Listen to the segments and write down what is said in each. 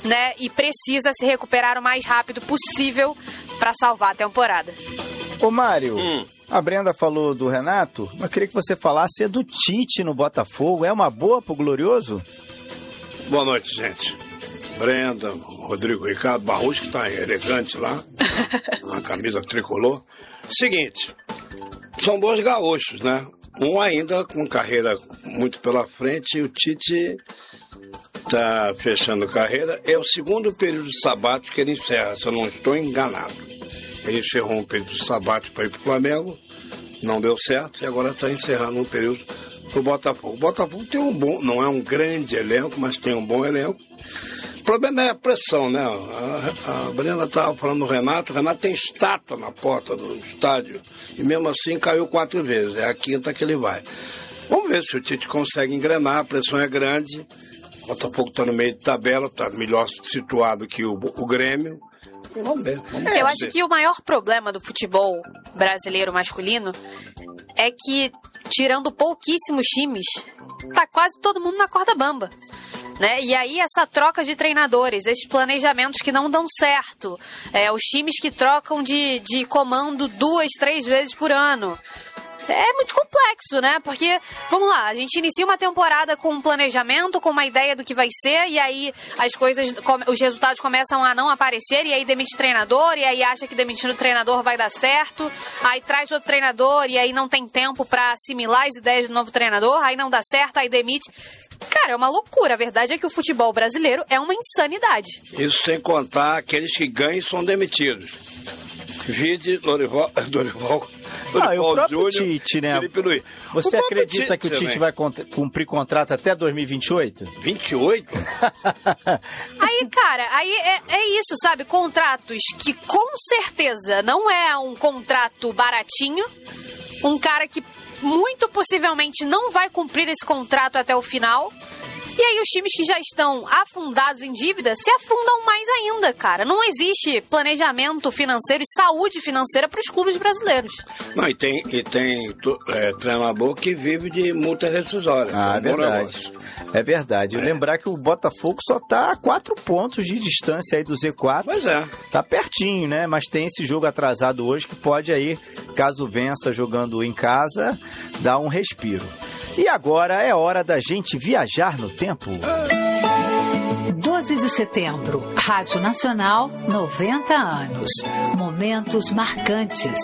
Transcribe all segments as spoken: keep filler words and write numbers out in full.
né, e precisa se recuperar o mais rápido possível para salvar a temporada. Ô Mário, hum. a Brenda falou do Renato, mas queria que você falasse do Tite no Botafogo. É uma boa pro Glorioso? Boa noite, gente. Brenda, Rodrigo Ricardo, Barroso, que tá elegante lá, na camisa tricolor. Seguinte, são dois gaúchos, né? Um ainda com carreira muito pela frente, e o Tite tá fechando carreira. É o segundo período sabático que ele encerra, se eu não estou enganado. Ele encerrou um período sabático para ir pro Flamengo, não deu certo, e agora está encerrando um período pro Botafogo. O Botafogo tem um bom, não é um grande elenco, mas tem um bom elenco. O problema é a pressão, né? A, a Brenda estava falando do Renato. O Renato tem estátua na porta do estádio e mesmo assim caiu quatro vezes. É a quinta que ele vai. Vamos ver se o Tite consegue engrenar. A pressão é grande. O Botafogo está no meio de tabela, está melhor situado que o, o Grêmio. E vamos ver. Vamos Eu ver. acho que o maior problema do futebol brasileiro masculino é que, tirando pouquíssimos times, tá quase todo mundo na corda bamba. Né? E aí essa troca de treinadores, esses planejamentos que não dão certo, é, os times que trocam de, de comando duas, três vezes por ano. É muito complexo, né? Porque, vamos lá, a gente inicia uma temporada com um planejamento, com uma ideia do que vai ser, e aí as coisas, os resultados começam a não aparecer, e aí demite treinador, e aí acha que demitindo o treinador vai dar certo, aí traz outro treinador, e aí não tem tempo pra assimilar as ideias do novo treinador, aí não dá certo, aí demite. Cara, é uma loucura. A verdade é que o futebol brasileiro é uma insanidade. Isso sem contar aqueles que ganham e são demitidos. Vide Lorival, Dorival, Ah, e o Dorival próprio Júnior, Tite, né? Felipe Luiz. Você O acredita próprio que o Tite também. vai cont- cumprir contrato até dois mil e vinte e oito? vinte e oito? Aí, cara, aí é, é isso, sabe? Contratos que com certeza não é um contrato baratinho. Um cara que muito possivelmente não vai cumprir esse contrato até o final. E aí os times que já estão afundados em dívida se afundam mais ainda, cara. Não existe planejamento financeiro e saúde financeira para os clubes brasileiros. Não, e tem, e tem é, treinador que vive de multa rescisória. Ah, é um bom verdade. negócio. É verdade. E lembrar que o Botafogo só tá a quatro pontos de distância aí do Z quatro. Pois é. Tá pertinho, né? Mas tem esse jogo atrasado hoje que pode aí, caso vença jogando em casa, dar um respiro. E agora é hora da gente viajar no tempo. doze de setembro, Rádio Nacional, noventa anos. Momentos marcantes.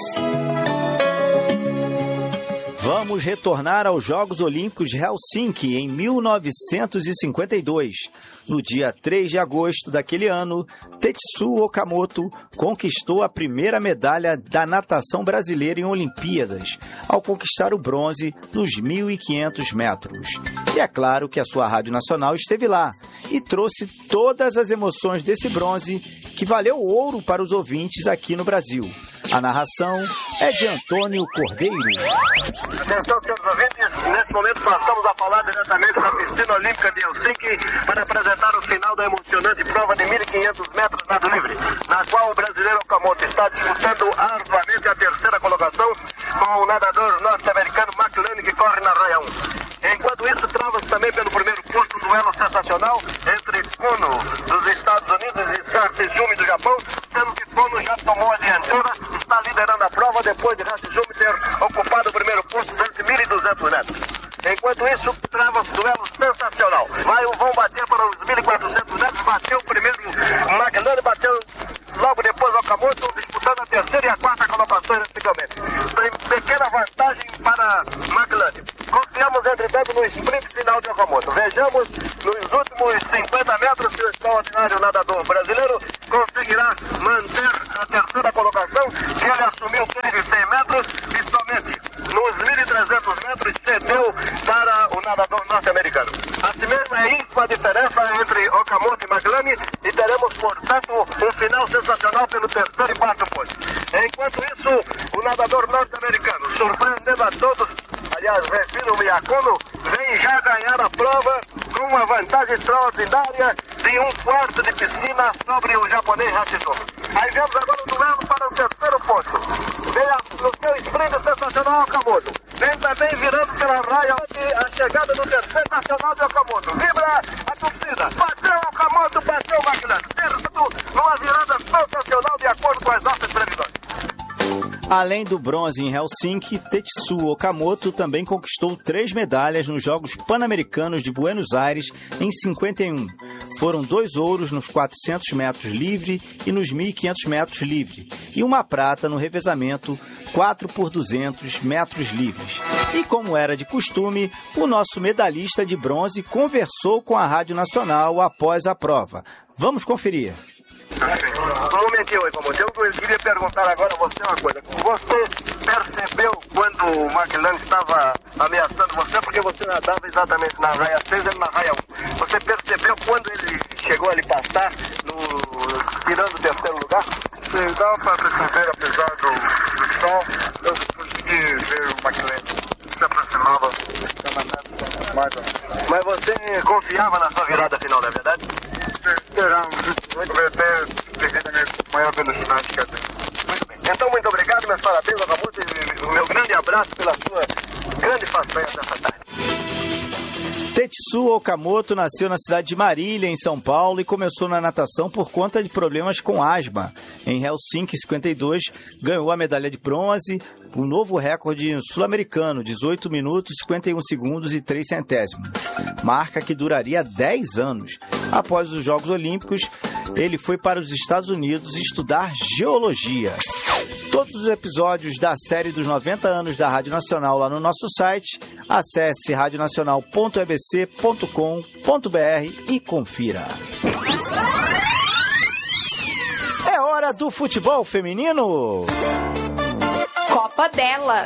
Vamos retornar aos Jogos Olímpicos de Helsinki em mil novecentos e cinquenta e dois. No dia três de agosto daquele ano, Tetsuo Okamoto conquistou a primeira medalha da natação brasileira em Olimpíadas, ao conquistar o bronze nos mil e quinhentos metros. E é claro que a sua Rádio Nacional esteve lá e trouxe todas as emoções desse bronze, que valeu ouro para os ouvintes aqui no Brasil. A narração é de Antônio Cordeiro. Atenção, senhores ouvintes, nesse momento passamos a falar diretamente da piscina olímpica de Helsinki para apresentar o final da emocionante prova de mil e quinhentos metros nado livre, na qual o brasileiro Okamoto está disputando arduamente a terceira colocação com o nadador norte-americano McLean, que corre na raia um. Enquanto isso, trava-se também pelo primeiro posto um duelo sensacional entre Kono dos Estados Unidos e Hatsuzumi do Japão, sendo que Kono já tomou a dianteira, está liderando a prova depois de Hatsuzumi ter ocupado o primeiro posto durante mil e duzentos metros. Enquanto isso, trava-se duelo sensacional. Vai o vão bater para os mil e quatrocentos metros, bateu o primeiro McLean, bateu logo depois o Okamoto, disputando a terceira e a quarta colocação, respectivamente. Tem pequena vantagem para McLean. Confiamos, entretanto, no sprint final de Okamoto. Vejamos nos últimos cinquenta metros se o extraordinário nadador brasileiro conseguirá manter a terceira colocação, que ele assumiu trinta e seis metros e somente nos mil e trezentos metros cedeu para o nadador norte-americano. Assim mesmo, é ínfima a diferença entre Okamoto e McLean e teremos, portanto, um final sensacional pelo terceiro e quarto posto. Enquanto isso, o nadador norte-americano, surpreendendo a todos, aliás, refiro o Yakono, vem já ganhar a prova com uma vantagem extraordinária de um quarto de piscina sobre o japonês Hatsuzumi. Aí vemos agora o duelo para o terceiro posto. Vem a, no seu sprint sensacional Okamoto. Vem também virando pela raia a chegada do terceiro nacional de Okamoto. Vibra a torcida. Bateu o Okamoto, bateu o McLean. Além do bronze em Helsinki, Tetsuo Okamoto também conquistou três medalhas nos Jogos Pan-Americanos de Buenos Aires em cinquenta e um. Foram dois ouros nos quatrocentos metros livre e nos mil e quinhentos metros livre, e uma prata no revezamento quatro por duzentos metros livres. E como era de costume, o nosso medalhista de bronze conversou com a Rádio Nacional após a prova. Vamos conferir. Um momentinho, Okamoto. Eu queria perguntar agora a você uma coisa. Você percebeu quando o McLaren estava ameaçando você, porque você nadava exatamente na raia seis e na raia um. Você percebeu quando ele chegou a lhe passar, no, tirando o terceiro lugar? Sim, dava para perceber, apesar do, do sol, eu consegui ver o McLaren se aproximava da meta mais ou menos. Mas você confiava na sua virada final, não é verdade? Esperamos. Muito bem, ter maior velocidade que até. Muito bem. Então, muito obrigado, meus parabéns, Okamoto, e o meu grande abraço pela sua grande façanha dessa tarde. Tetsuo Okamoto nasceu na cidade de Marília, em São Paulo, e começou na natação por conta de problemas com asma. Em Helsinki, cinquenta e dois, ganhou a medalha de bronze, um novo recorde sul-americano, dezoito minutos, cinquenta e um segundos e três centésimos. Marca que duraria dez anos. Após os Jogos Olímpicos, ele foi para os Estados Unidos estudar geologia. Todos os episódios da série dos noventa anos da Rádio Nacional lá no nosso site. Acesse rádio nacional ponto e b c ponto com ponto b r e confira. É hora do futebol feminino. Copa delas.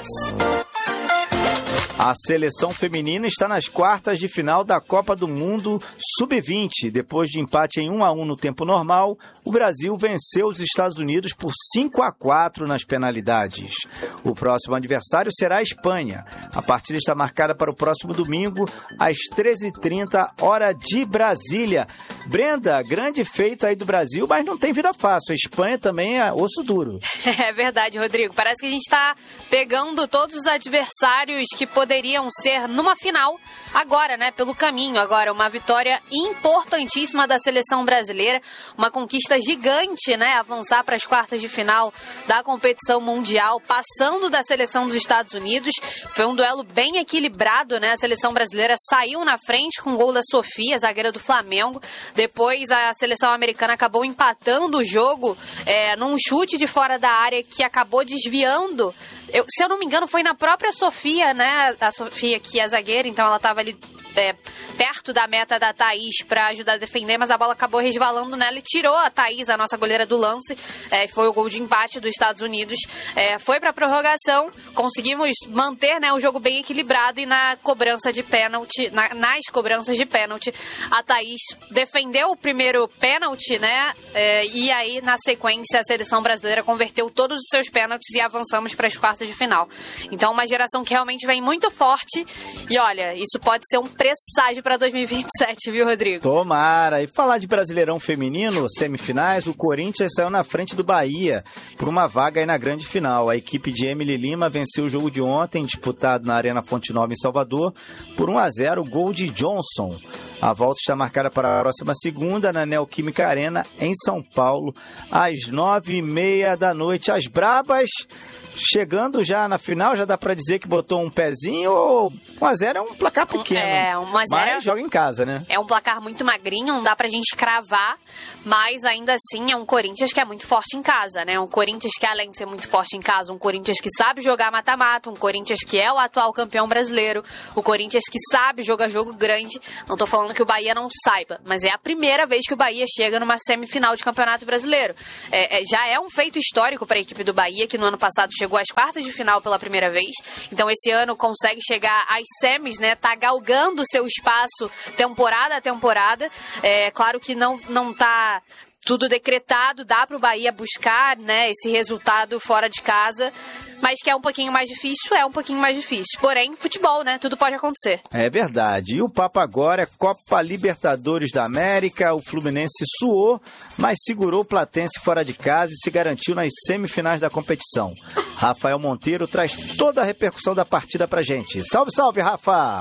A seleção feminina está nas quartas de final da Copa do Mundo sub vinte. Depois de empate em um a um no tempo normal, o Brasil venceu os Estados Unidos por cinco a quatro nas penalidades. O próximo adversário será a Espanha. A partida está marcada para o próximo domingo, às treze e trinta, hora de Brasília. Brenda, grande feito aí do Brasil, mas não tem vida fácil. A Espanha também é osso duro. É verdade, Rodrigo. Parece que a gente está pegando todos os adversários que poderiam ser numa final agora, né? Pelo caminho agora. Uma vitória importantíssima da seleção brasileira. Uma conquista gigante, né? Avançar para as quartas de final da competição mundial, passando da seleção dos Estados Unidos. Foi um duelo bem equilibrado, né? A seleção brasileira saiu na frente com o gol da Sofia, zagueira do Flamengo. Depois a seleção americana acabou empatando o jogo é, num chute de fora da área que acabou desviando. Eu, se eu não me engano, foi na própria Sofia, né? A Sofia, que é zagueira, então ela estava ali é, perto da meta da Thaís para ajudar a defender, mas a bola acabou resvalando nela e tirou a Thaís, a nossa goleira do lance. É, foi o gol de empate dos Estados Unidos. É, foi para a prorrogação, conseguimos manter, né, o jogo bem equilibrado, e na cobrança de pênalti, na, nas cobranças de pênalti, a Thaís defendeu o primeiro pênalti, né? É, e aí, na sequência, a seleção brasileira converteu todos os seus pênaltis e avançamos para as quartas de final. Então, uma geração que realmente vem muito forte. E olha, isso pode ser um presságio para dois mil e vinte e sete, viu, Rodrigo? Tomara! E falar de Brasileirão feminino, semifinais, o Corinthians saiu na frente do Bahia por uma vaga aí na grande final. A equipe de Emily Lima venceu o jogo de ontem, disputado na Arena Fonte Nova em Salvador, por um a zero, gol de Johnson. A volta está marcada para a próxima segunda na Neoquímica Arena, em São Paulo, às nove e meia da noite. As Brabas, chegando já na final, já dá para dizer que botou um pezinho, ou um a zero é um placar pequeno. É, um a zero. Mas joga em casa, né? É um placar muito magrinho, não dá pra gente cravar, mas ainda assim é um Corinthians que é muito forte em casa, né? Um Corinthians que, além de ser muito forte em casa, um Corinthians que sabe jogar mata-mata, um Corinthians que é o atual campeão brasileiro, o Corinthians que sabe jogar jogo grande. Não tô falando que o Bahia não saiba, mas é a primeira vez que o Bahia chega numa semifinal de campeonato brasileiro. É, é, já é um feito histórico para a equipe do Bahia, que no ano passado chegou às quartas de final pela primeira vez. Então esse ano consegue chegar às semis, né? Tá galgando seu espaço temporada a temporada. É claro que não, não tá tudo decretado, dá para o Bahia buscar, né, esse resultado fora de casa, mas que é um pouquinho mais difícil, é um pouquinho mais difícil. Porém, futebol, né, tudo pode acontecer. É verdade. E o papo agora é Copa Libertadores da América. O Fluminense suou, mas segurou o Platense fora de casa e se garantiu nas semifinais da competição. Rafael Monteiro traz toda a repercussão da partida pra gente. Salve, salve, Rafa!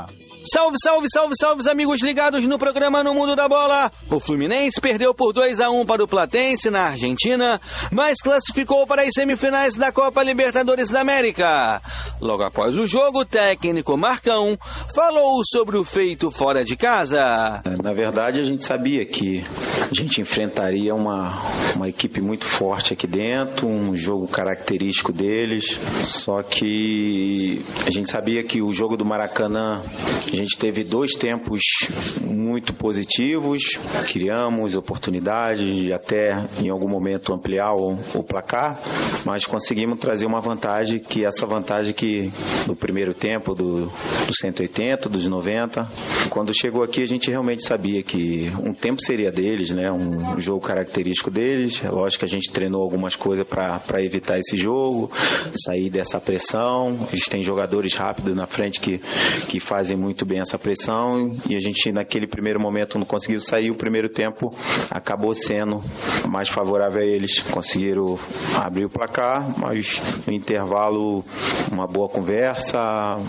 Salve, salve, salve, salve, amigos ligados no programa No Mundo da Bola. O Fluminense perdeu por dois a um para o Platense na Argentina, mas classificou para as semifinais da Copa Libertadores da América. Logo após o jogo, o técnico Marcão falou sobre o feito fora de casa. Na verdade, a gente sabia que a gente enfrentaria uma, uma equipe muito forte aqui dentro, um jogo característico deles, só que a gente sabia que o jogo do Maracanã, a gente teve dois tempos muito positivos, criamos oportunidades de até em algum momento ampliar o, o placar, mas conseguimos trazer uma vantagem, que essa vantagem que do primeiro tempo, do, do cento e oitenta, dos noventa, quando chegou aqui a gente realmente sabia que um tempo seria deles, né? Um jogo característico deles. É lógico que a gente treinou algumas coisas para evitar esse jogo, sair dessa pressão. Eles têm jogadores rápidos na frente que, que fazem muito bem essa pressão, e a gente naquele primeiro momento não conseguiu sair. O primeiro tempo acabou sendo mais favorável a eles, conseguiram abrir o placar, mas no intervalo uma boa conversa,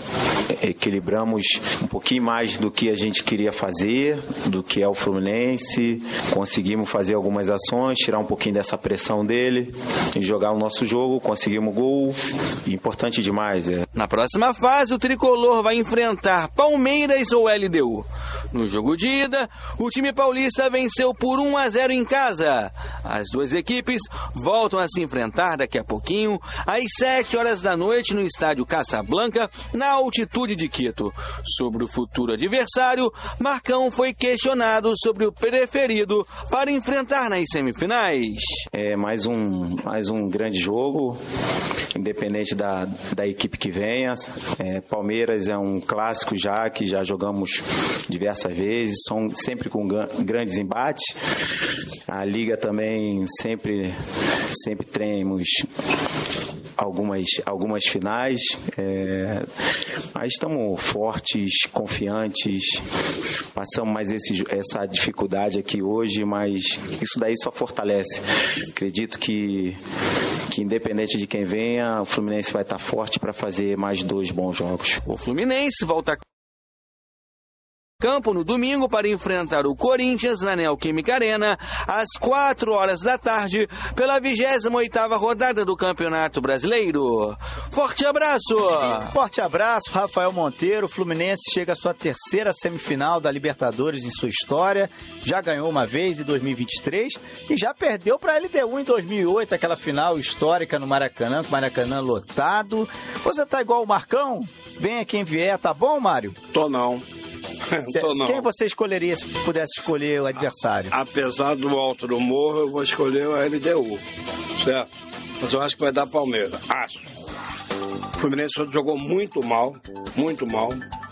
equilibramos um pouquinho mais do que a gente queria fazer, do que é o Fluminense, conseguimos fazer algumas ações, tirar um pouquinho dessa pressão dele e jogar o nosso jogo, conseguimos gol, importante demais. É. Na próxima fase, o Tricolor vai enfrentar Palmeiras ou L D U. No jogo de ida, o time paulista venceu por um a zero em casa. As duas equipes voltam a se enfrentar daqui a pouquinho, às sete horas da noite, no estádio Casablanca, na altitude de Quito. Sobre o futuro adversário, Marcão foi questionado sobre o preferido para enfrentar nas semifinais. É mais um, mais um grande jogo, independente da, da equipe que venha. É, Palmeiras é um clássico já, que já jogamos diversas vezes, são sempre com grandes embates. A Liga também sempre, sempre temos algumas, algumas finais, é, mas estamos fortes, confiantes, passamos mais esse, essa dificuldade aqui hoje, mas isso daí só fortalece. Acredito que, que independente de quem venha, o Fluminense vai estar forte para fazer mais dois bons jogos. O Fluminense volta a campo no domingo para enfrentar o Corinthians na Neoquímica Arena às quatro horas da tarde pela vigésima oitava rodada do Campeonato Brasileiro. Forte abraço! Forte abraço, Rafael Monteiro. O Fluminense chega à sua terceira semifinal da Libertadores em sua história. Já ganhou uma vez em dois mil e vinte e três e já perdeu para a L D U em dois mil e oito, aquela final histórica no Maracanã, com o Maracanã lotado. Você tá igual o Marcão? Venha quem vier, tá bom, Mário? Tô não. Tô não. Quem você escolheria se pudesse escolher o adversário? Apesar do alto do morro, eu vou escolher a L D U, certo? Mas eu acho que vai dar Palmeiras, acho. O Fluminense jogou muito mal, muito mal,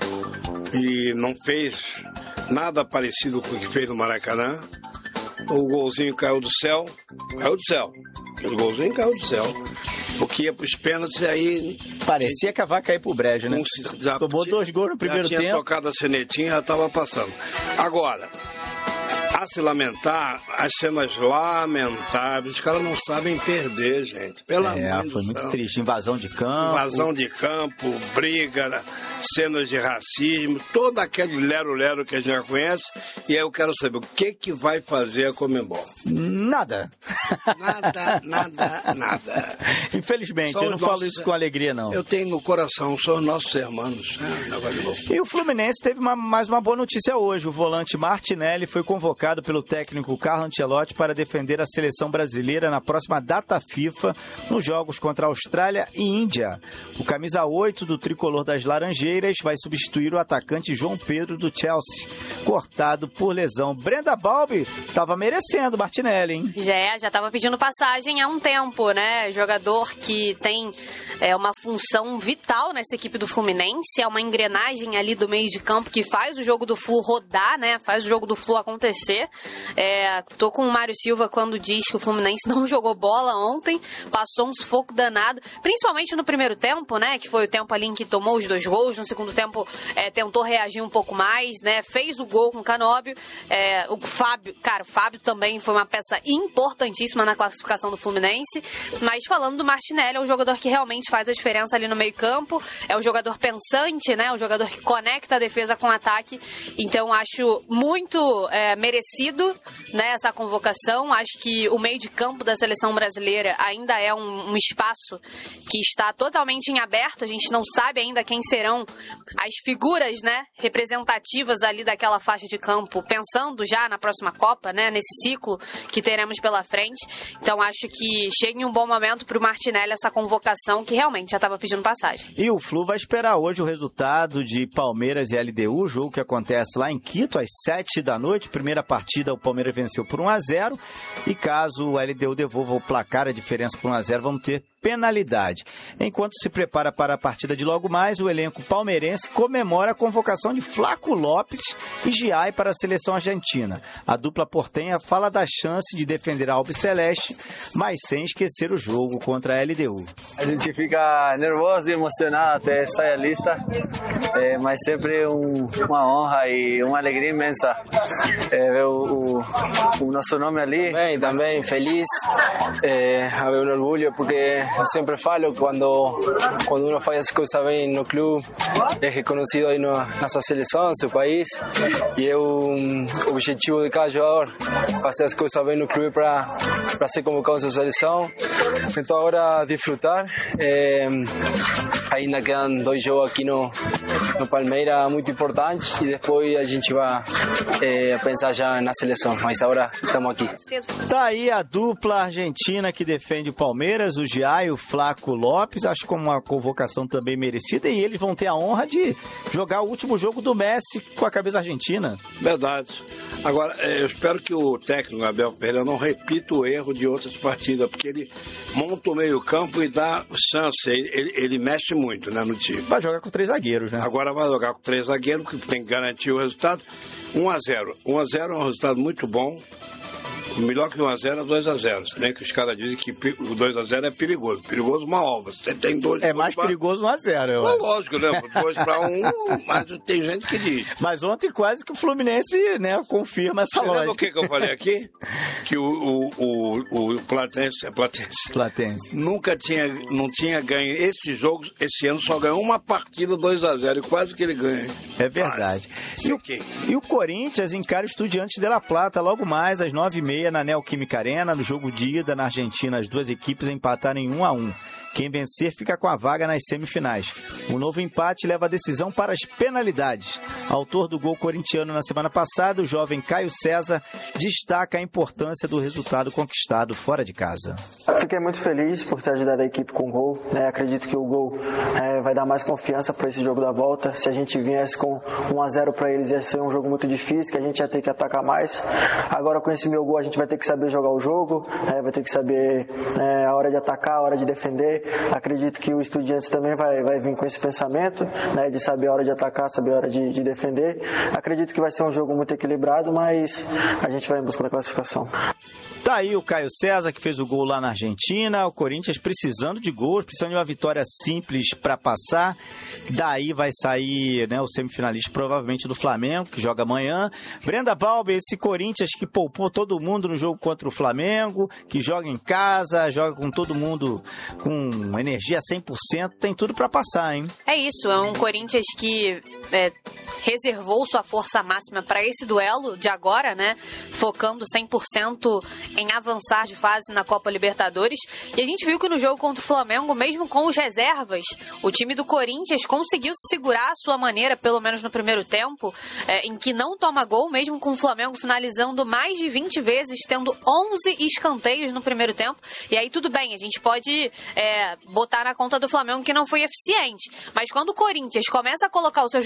e não fez nada parecido com o que fez no Maracanã. O golzinho caiu do céu, caiu do céu, aquele golzinho caiu do céu. Porque ia para os pênaltis e aí... Parecia que a vaca ia pro brejo, né? Um, já, Tomou dois gols no primeiro já tinha tempo. tocado a cenetinha, já estava passando. Agora, a se lamentar, as cenas lamentáveis, os caras não sabem perder, gente. Pelo amor de Deus. É, foi muito triste. Invasão de campo. Invasão de campo, briga, cenas de racismo, todo aquele lero-lero que a gente já conhece. E aí eu quero saber, o que que vai fazer a Conmebol? Nada. Nada, nada, nada. Infelizmente, São eu não os falo nossos... isso com alegria, não. Eu tenho no coração, são os nossos irmãos. É, e o Fluminense teve uma, mais uma boa notícia hoje. O volante Martinelli foi convocado pelo técnico Carlo Ancelotti para defender a seleção brasileira na próxima data FIFA, nos jogos contra a Austrália e Índia. O camisa oito do tricolor das Laranjeiras vai substituir o atacante João Pedro do Chelsea, cortado por lesão. Brenda Balbi estava merecendo o Martinelli, hein? Já, já estava pedindo passagem há um tempo, né? Jogador que tem é, uma função vital nessa equipe do Fluminense, é uma engrenagem ali do meio de campo que faz o jogo do Flu rodar, né? Faz o jogo do Flu acontecer. É, tô com o Mário Silva quando diz que o Fluminense não jogou bola ontem, passou um sufoco danado, principalmente no primeiro tempo, né? Que foi o tempo ali em que tomou os dois gols Depois, no segundo tempo, é, tentou reagir um pouco mais, né? Fez o gol com o Canóbio. É, o Fábio, cara, o Fábio também foi uma peça importantíssima na classificação do Fluminense. Mas falando do Martinelli, é um jogador que realmente faz a diferença ali no meio-campo. É um jogador pensante, né? Um jogador que conecta a defesa com o ataque. Então, acho muito é, merecido, né, essa convocação. Acho que o meio de campo da seleção brasileira ainda é um, um espaço que está totalmente em aberto. A gente não sabe ainda quem serão as figuras, né, representativas ali daquela faixa de campo, pensando já na próxima Copa, né, nesse ciclo que teremos pela frente. Então acho que chega em um bom momento para o Martinelli essa convocação que realmente já estava pedindo passagem. E o Flu vai esperar hoje o resultado de Palmeiras e L D U, jogo que acontece lá em Quito às sete da noite. Primeira partida o Palmeiras venceu por um a zero e caso o L D U devolva o placar, a diferença por um a zero, vamos ter penalidade. Enquanto se prepara para a partida de logo mais, o elenco palmeirense comemora a convocação de Flaco Lopes e Giai para a seleção argentina. A dupla portenha fala da chance de defender a Albiceleste, mas sem esquecer o jogo contra a L D U. A gente fica nervoso e emocionado até sair a lista, é, mas sempre um, uma honra e uma alegria imensa é, ver o, o, o nosso nome ali. Também, também feliz, é, haver um orgulho, porque eu sempre falo, quando, quando uno faz as coisas bem no clube, é reconhecido aí no, na sua seleção, no seu país, e é o, o objetivo de cada jogador, fazer as coisas bem no clube para ser convocado na sua seleção. Então agora desfrutar, é, ainda quedam dois jogos aqui no, no Palmeiras muito importantes, e depois a gente vai é, pensar já na seleção, mas agora estamos aqui. Tá aí a dupla argentina que defende o Palmeiras, o Giai, o Flaco Lopes, acho como uma convocação também merecida, e eles vão ter a honra de jogar o último jogo do Messi com a cabeça argentina. Verdade. Agora, eu espero que o técnico Abel Pereira não repita o erro de outras partidas, porque ele monta o meio campo e dá chance, ele, ele, ele mexe muito, né, no time. Vai jogar com três zagueiros, né? Agora vai jogar com três zagueiros, que tem que garantir o resultado. um a zero. um a zero é um resultado muito bom. Melhor que um a zero é dois a zero. Nem que os caras dizem que o dois a zero é perigoso. Perigoso uma obra. Você tem dois. É mais pra... perigoso um a zero, eu acho. Lógico, né? dois para um, mas tem gente que diz. Mas ontem quase que o Fluminense, né, confirma essa Você lógica. Sabe o que, que eu falei aqui? Que o, o, o, o Platense, Platense, Platense nunca tinha, não tinha ganho esse jogo, esse ano só ganhou uma partida dois a zero. E quase que ele ganha. É verdade. E o, e o Corinthians encara o Estudiantes de La Plata logo mais às nove e meia na Neoquímica Arena, no jogo de ida na Argentina. As duas equipes empataram em um a um. Quem vencer fica com a vaga nas semifinais. O novo empate leva a decisão para as penalidades. Autor do gol corintiano na semana passada, o jovem Caio César destaca a importância do resultado conquistado fora de casa. Fiquei muito feliz por ter ajudado a equipe com o gol, né? Acredito que o gol é, vai dar mais confiança para esse jogo da volta. Se a gente viesse com um a zero para eles, ia ser um jogo muito difícil, que a gente ia ter que atacar mais. Agora, com esse meu gol, a gente vai ter que saber jogar o jogo, é, vai ter que saber é, a hora de atacar, a hora de defender. Acredito que o Estudiantes também vai, vai vir com esse pensamento, né, de saber a hora de atacar, saber a hora de, de defender. Acredito que vai ser um jogo muito equilibrado, mas a gente vai em busca da classificação. Tá aí o Caio César, que fez o gol lá na Argentina. O Corinthians precisando de gols, precisando de uma vitória simples para passar. Daí vai sair, né, o semifinalista provavelmente do Flamengo, que joga amanhã. Brenda Balbi, esse Corinthians que poupou todo mundo no jogo contra o Flamengo, que joga em casa, joga com todo mundo com energia cem por cento, tem tudo para passar, hein? É isso, é um Corinthians que é, reservou sua força máxima para esse duelo de agora, né? Focando cem por cento em avançar de fase na Copa Libertadores. E a gente viu que no jogo contra o Flamengo, mesmo com os reservas, o time do Corinthians conseguiu se segurar à sua maneira, pelo menos no primeiro tempo, é, em que não toma gol, mesmo com o Flamengo finalizando mais de vinte vezes, tendo onze escanteios no primeiro tempo. E aí tudo bem, a gente pode é, botar na conta do Flamengo que não foi eficiente. Mas quando o Corinthians começa a colocar os seus jogadores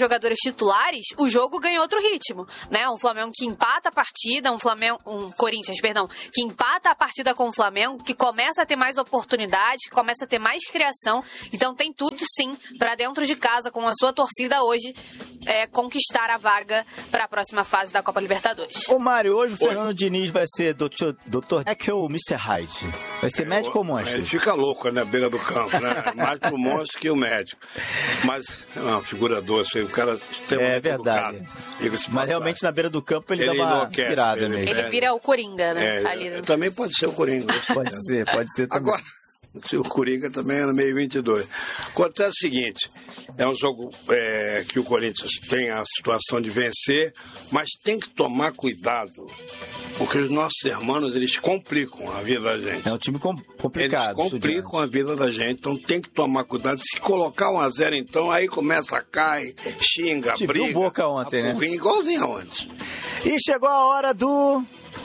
jogadores titulares, o jogo ganha outro ritmo, né? Um Flamengo que empata a partida, um Flamengo, um Corinthians, perdão, que empata a partida com o Flamengo, que começa a ter mais oportunidades, que começa a ter mais criação. Então tem tudo sim para dentro de casa, com a sua torcida hoje, é, conquistar a vaga para a próxima fase da Copa Libertadores. Ô Mário, hoje o Fernando Diniz vai ser doutor Jekyll ou mister Hyde? Vai ser é, médico ou monstro? Ele fica louco na beira do campo, né? Mais pro monstro que o médico. Mas é uma figura doce, o cara tem um É verdade. Mas realmente na beira do campo ele, ele dá uma virada mesmo. Ele vira o Coringa, né? É, ali. Também pode ser o Coringa. Pode ser, pode ser também. Agora, o Coringa também é no meio vinte e dois. Acontece o seguinte, é um jogo é, que o Corinthians tem a situação de vencer, mas tem que tomar cuidado, porque os nossos irmãos, eles complicam a vida da gente. É um time complicado. Eles complicam a vida da gente, então tem que tomar cuidado. Se colocar um a zero, então, aí começa, cai, xinga, Te briga. viu Boca ontem, né? Igualzinho ontem. E chegou a hora do...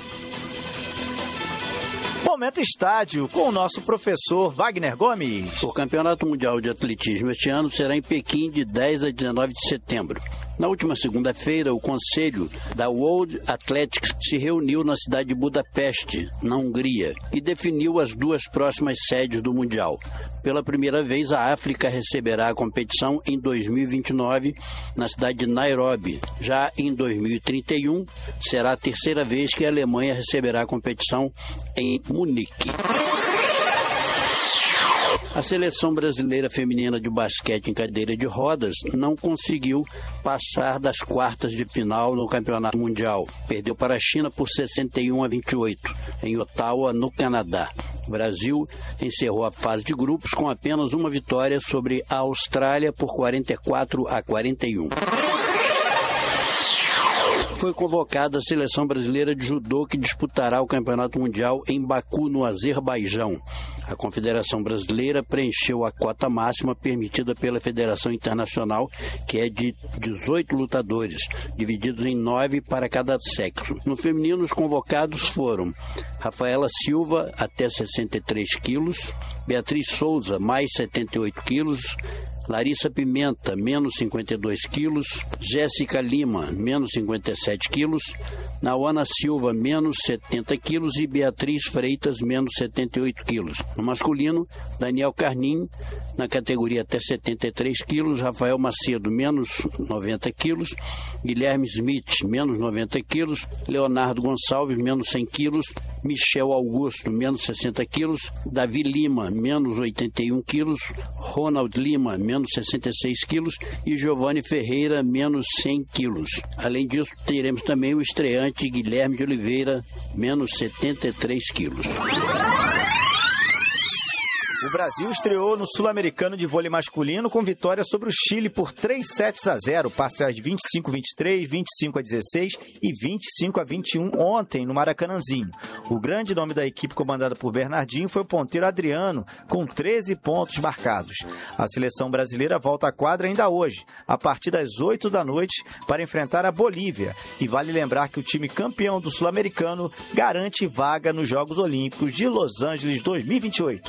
Momento Estádio, com o nosso professor Wagner Gomes. O Campeonato Mundial de Atletismo este ano será em Pequim de dez a dezenove de setembro. Na última segunda-feira, o Conselho da World Athletics se reuniu na cidade de Budapeste, na Hungria, e definiu as duas próximas sedes do Mundial. Pela primeira vez, a África receberá a competição em dois mil e vinte e nove, na cidade de Nairobi. Já em dois mil e trinta e um, será a terceira vez que a Alemanha receberá a competição em Munique. A seleção brasileira feminina de basquete em cadeira de rodas não conseguiu passar das quartas de final no Campeonato Mundial. Perdeu para a China por sessenta e um a vinte e oito, em Ottawa, no Canadá. O Brasil encerrou a fase de grupos com apenas uma vitória sobre a Austrália por quarenta e quatro a quarenta e um. Foi convocada a seleção brasileira de judô que disputará o Campeonato Mundial em Baku, no Azerbaijão. A Confederação Brasileira preencheu a cota máxima permitida pela Federação Internacional, que é de dezoito lutadores, divididos em nove para cada sexo. No feminino, os convocados foram Rafaela Silva, até sessenta e três quilos, Beatriz Souza, mais setenta e oito quilos, Larissa Pimenta, menos cinquenta e dois quilos, Jéssica Lima, menos cinquenta e sete quilos, Nauana Silva, menos setenta quilos e Beatriz Freitas, menos setenta e oito quilos. No masculino, Daniel Carnim, na categoria até setenta e três quilos, Rafael Macedo, menos noventa quilos, Guilherme Smith, menos noventa quilos, Leonardo Gonçalves, menos cem quilos, Michel Augusto, menos sessenta quilos, Davi Lima, menos oitenta e um quilos, Ronald Lima, menos sessenta e seis quilos e Giovanni Ferreira, menos cem quilos. Além disso, teremos também o estreante Guilherme de Oliveira, menos setenta e três quilos. O Brasil estreou no Sul-Americano de vôlei masculino com vitória sobre o Chile por três sets a zero, parciais de vinte e cinco a vinte e três, vinte e cinco a dezesseis e vinte e cinco a vinte e um ontem no Maracanãzinho. O grande nome da equipe comandada por Bernardinho foi o ponteiro Adriano, com treze pontos marcados. A seleção brasileira volta à quadra ainda hoje, a partir das oito da noite, para enfrentar a Bolívia. E vale lembrar que o time campeão do Sul-Americano garante vaga nos Jogos Olímpicos de Los Angeles dois mil e vinte e oito.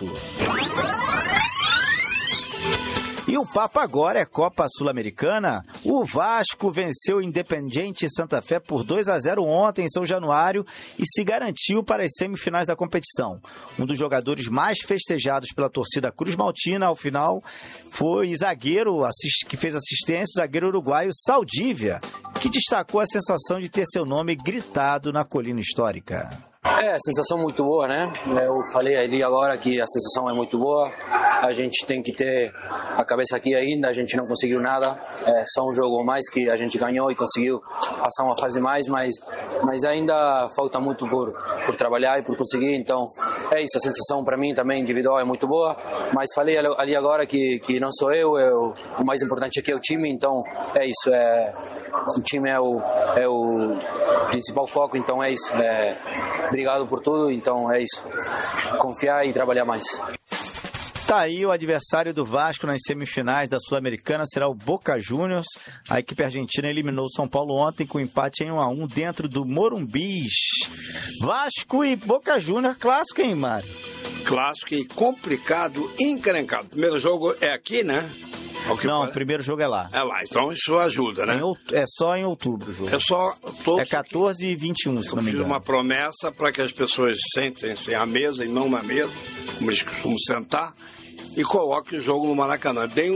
E o papo agora é Copa Sul-Americana. O Vasco venceu o Independiente Santa Fé por dois a zero ontem em São Januário e se garantiu para as semifinais da competição. Um dos jogadores mais festejados pela torcida Cruz Maltina ao final foi o zagueiro que fez assistência, o zagueiro uruguaio Saldívia, que destacou a sensação de ter seu nome gritado na colina histórica. É, sensação muito boa, né? Eu falei ali agora que a sensação é muito boa. A gente tem que ter a cabeça aqui ainda, a gente não conseguiu nada. É só um jogo mais que a gente ganhou e conseguiu passar uma fase mais, mas, mas ainda falta muito por, por trabalhar e por conseguir. Então, é isso, a sensação para mim também individual é muito boa. Mas falei ali agora que, que não sou eu, eu, o mais importante aqui é o time. Então, é isso, é, o time é o, é o principal foco, então é isso. É, Obrigado por tudo, então é isso. Confiar e trabalhar mais. Tá aí o adversário do Vasco nas semifinais da Sul-Americana, será o Boca Juniors. A equipe argentina eliminou o São Paulo ontem com empate em um a um dentro do Morumbis. Vasco e Boca Juniors, clássico, hein, Mário? Clássico e complicado, encrencado. Primeiro jogo é aqui, né? Não, pare... o primeiro jogo é lá. É lá, então isso ajuda, né? Em out... É só em outubro o jogo. É só... Todos... É quatorze e vinte e um, se não me engano. Eu fiz uma promessa para que as pessoas sentem-se à mesa e não na mesa, como eles costumam sentar, e coloquem o jogo no Maracanã. Deem